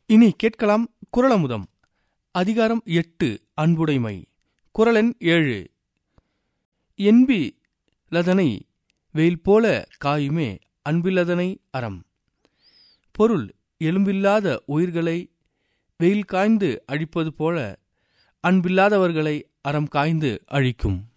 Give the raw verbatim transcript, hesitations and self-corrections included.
இனி கேட்கலாம் குறளமுதம். அதிகாரம் எட்டு, அன்புடைமை. குறளெண் ஏழு. என்பி லதனை வெயில் போல காயுமே அன்பில்லதனை அறம். பொருள்: எலும்பில்லாத உயிர்களை வெயில் காய்ந்து அழிப்பது போல அன்பில்லாதவர்களை அறம் காய்ந்து அழிக்கும்.